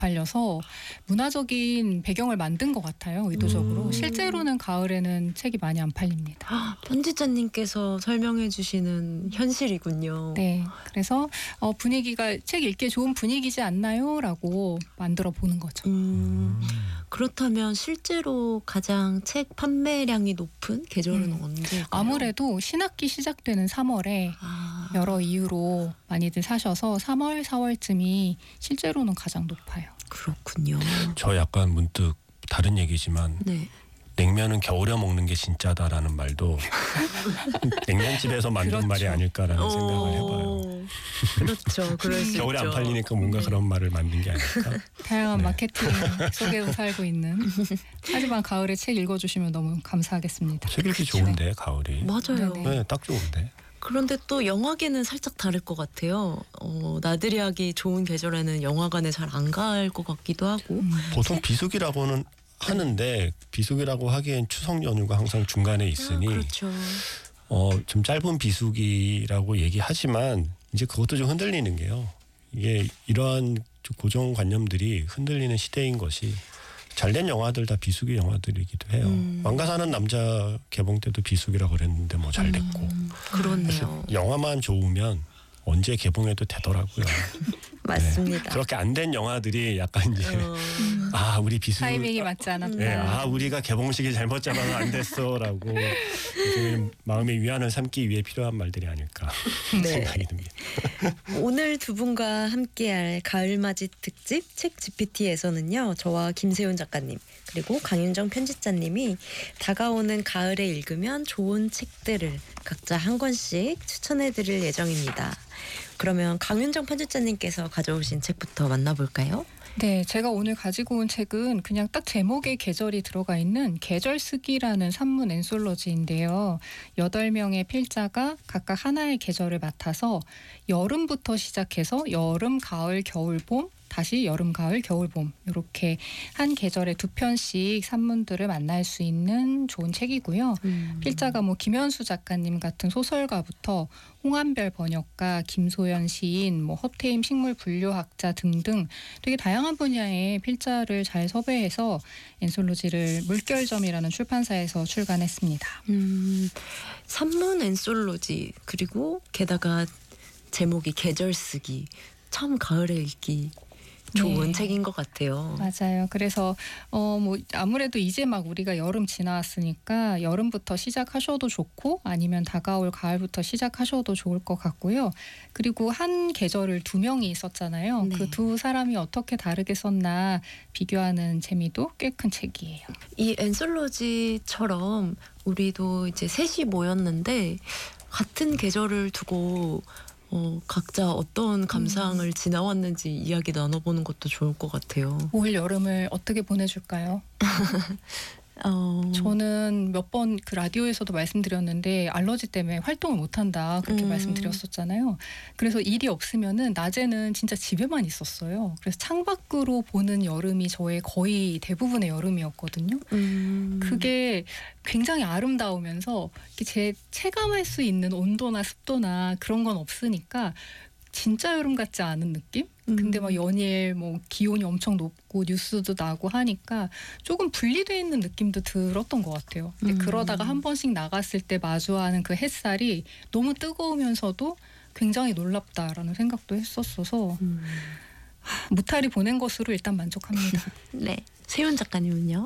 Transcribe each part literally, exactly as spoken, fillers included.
팔려서 문화적인 배경을 만든 것 같아요. 의도적으로. 음. 실제로는 가을에는 책이 많이 안 팔립니다. 아, 편집자님께서 설명해 주시는 현실이군요. 네, 그래서 어, 분위기가 책 읽기에 좋은 분위기지 않나요? 라고 만들어 보는 거죠. 음, 그렇다면 실제로 가장 책 판매량이 높은 계절은 음. 언제일까요? 아무래도 신학기 시작되는 삼월에 아, 여러 이유로 많이들 사셔서 삼월, 사월쯤이 실제로는 가장 높아요. 그렇군요. 저 약간 문득 다른 얘기지만 네. 냉면은 겨울에 먹는 게 진짜다라는 말도 냉면집에서 만든 그렇죠. 말이 아닐까라는 생각을 해봐요. 어, 그렇죠. 그럴 수 겨울에 있죠. 안 팔리니까 뭔가 네. 그런 말을 만든 게 아닐까? 다양한 네. 마케팅 속에서 살고 있는. 하지만 가을에 책 읽어주시면 너무 감사하겠습니다. 책 읽기 좋은데 가을이. 맞아요. 네네. 네, 딱 좋은데. 그런데 또 영화계는 살짝 다를 것 같아요. 어, 나들이 하기 좋은 계절에는 영화관에 잘 안 갈 것 같기도 하고. 음. 보통 비수기라고는 하는데 비수기라고 하기엔 추석 연휴가 항상 중간에 있으니 아, 그렇죠. 어, 좀 짧은 비수기라고 얘기하지만 이제 그것도 좀 흔들리는 게요. 이게 이러한 좀 고정관념들이 흔들리는 시대인 것이 잘된 영화들 다 비수기 영화들이기도 해요. 음. 왕가 사는 남자 개봉 때도 비수기라고 그랬는데 뭐 잘 됐고. 음, 그렇네요. 영화만 좋으면 언제 개봉해도 되더라고요. 맞습니다. 네. 그렇게 안 된 영화들이 약간 이제 어, 아 우리 비수기 타이밍이 맞지 않았다. 네, 아 우리가 개봉식이 잘못 잡아서 안 됐어라고 요즘 마음의 위안을 삼기 위해 필요한 말들이 아닐까 네. 생각이 듭니다. 오늘 두 분과 함께할 가을맞이 특집 책 지피티에서는요. 저와 김세훈 작가님 그리고 강윤정 편집자님이 다가오는 가을에 읽으면 좋은 책들을 각자 한 권씩 추천해드릴 예정입니다. 그러면 강윤정 편집자님께서 가져오신 책부터 만나볼까요? 네, 제가 오늘 가지고 온 책은 그냥 딱 제목에 계절이 들어가 있는 계절 쓰기라는 산문 앤솔로지인데요. 여덟 명의 필자가 각각 하나의 계절을 맡아서 여름부터 시작해서 여름, 가을, 겨울, 봄, 다시 여름, 가을, 겨울, 봄 이렇게 한 계절에 두 편씩 산문들을 만날 수 있는 좋은 책이고요. 음. 필자가 뭐 김현수 작가님 같은 소설가부터 홍한별 번역가, 김소연 시인, 뭐 허태임 식물 분류학자 등등 되게 다양한 분야의 필자를 잘 섭외해서 앤솔로지를 물결점이라는 출판사에서 출간했습니다. 음, 산문 앤솔로지 그리고 게다가 제목이 계절 쓰기 참 가을에 읽기 좋은 네. 책인 것 같아요. 맞아요. 그래서 어 뭐 아무래도 이제 막 우리가 여름 지나왔으니까 여름부터 시작하셔도 좋고 아니면 다가올 가을부터 시작하셔도 좋을 것 같고요. 그리고 한 계절을 두 명이 있었잖아요. 네. 그 두 사람이 어떻게 다르게 썼나 비교하는 재미도 꽤 큰 책이에요. 이 앤솔로지처럼 우리도 이제 셋이 모였는데 같은 계절을 두고 어, 각자 어떤 감상을 음. 지나왔는지 이야기 나눠보는 것도 좋을 것 같아요. 올 여름을 어떻게 보내줄까요? 어, 저는 몇 번 그 라디오에서도 말씀드렸는데 알러지 때문에 활동을 못한다 그렇게 음. 말씀드렸었잖아요. 그래서 일이 없으면은 낮에는 진짜 집에만 있었어요. 그래서 창밖으로 보는 여름이 저의 거의 대부분의 여름이었거든요. 음, 그게 굉장히 아름다우면서 이렇게 제 체감할 수 있는 온도나 습도나 그런 건 없으니까 진짜 여름 같지 않은 느낌? 근데 막 연일 뭐 기온이 엄청 높고 뉴스도 나고 하니까 조금 분리돼 있는 느낌도 들었던 것 같아요. 근데 음. 그러다가 한 번씩 나갔을 때 마주하는 그 햇살이 너무 뜨거우면서도 굉장히 놀랍다라는 생각도 했었어서 음. 무탈이 보낸 것으로 일단 만족합니다. 네, 세윤 작가님은요?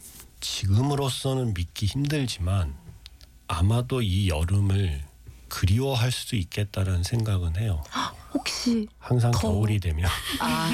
지금으로서는 믿기 힘들지만 아마도 이 여름을 그리워할 수도 있겠다라는 생각은 해요. 혹시 항상 더- 겨울이 되면 아,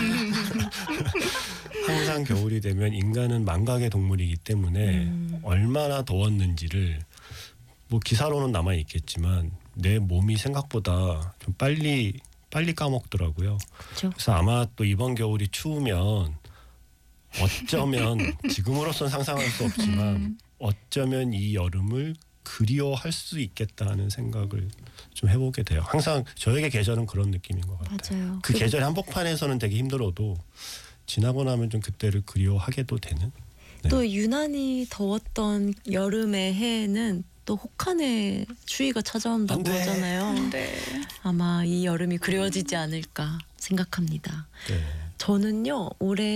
항상 겨울이 되면 인간은 망각의 동물이기 때문에 음. 얼마나 더웠는지를 뭐 기사로는 남아 있겠지만 내 몸이 생각보다 좀 빨리 빨리 까먹더라고요. 그렇죠. 그래서 아마 또 이번 겨울이 추우면 어쩌면 지금으로선 상상할 수 없지만 음. 어쩌면 이 여름을 그리워할 수 있겠다는 생각을 좀 해보게 돼요. 항상 저에게 계절은 그런 느낌인 것 같아요. 맞아요. 그 계절의 한복판에서는 되게 힘들어도 지나고 나면 좀 그때를 그리워하게도 되는. 네. 또 유난히 더웠던 여름의 해에는 또 혹한의 추위가 찾아온다고 안 돼. 하잖아요. 네. 아마 이 여름이 그리워지지 않을까 생각합니다. 네. 저는요 올해